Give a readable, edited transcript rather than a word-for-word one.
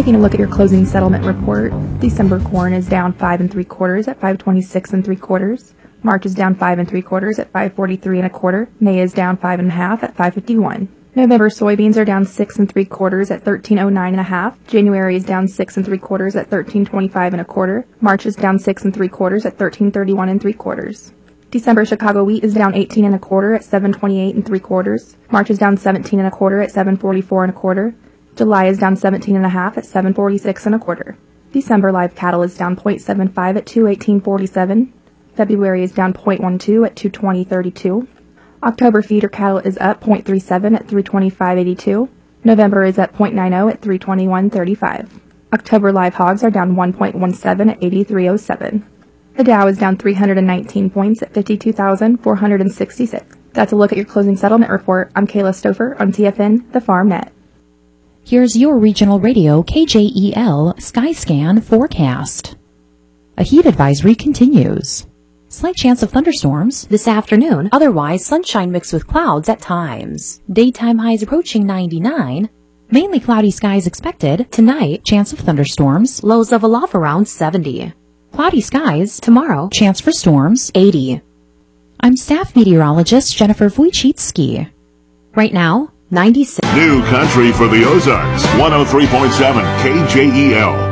Taking a look at your closing settlement report, December corn is down 5 3/4 at 526 3/4. March is down 5 3/4 at 543 1/4. May is down 5 1/2 at 551. November soybeans are down 6 3/4 at 1309 1/2. January is down 6 3/4 at 1325 1/4. March is down 6 3/4 at 1331 3/4. December Chicago wheat is down 18 1/4 at 728 3/4. March is down 17 1/4 at 744 1/4. July is down 17 1/2 at 746 1/4. December live cattle is down 0.75 at 218.47. February is down 0.12 at 220.32. October feeder cattle is up 0.37 at 325.82. November is up 0.90 at 321.35. October live hogs are down 1.17 at 83.07. The Dow is down 319 points at 52,466. That's a look at your closing settlement report. I'm Kayla Stouffer on TFN, the Farm Net. Here's your regional radio KJEL Skyscan forecast. A heat advisory continues. Slight chance of thunderstorms this afternoon, otherwise sunshine mixed with clouds at times. Daytime highs approaching 99. Mainly cloudy skies expected. Tonight, chance of thunderstorms, lows level off around 70. Cloudy skies tomorrow, chance for storms 80. I'm staff meteorologist Jennifer Wojcicki. Right now, 96. New country for the Ozarks, 103.7 KJEL.